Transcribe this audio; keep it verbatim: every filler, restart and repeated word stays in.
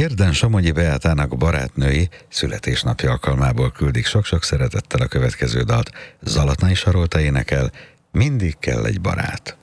Gerdán Somogyi Beátának barátnői születésnapja alkalmából küldik sok-sok szeretettel a következő dalt. Zalatnai Sarolta énekel, Mindig kell egy barát.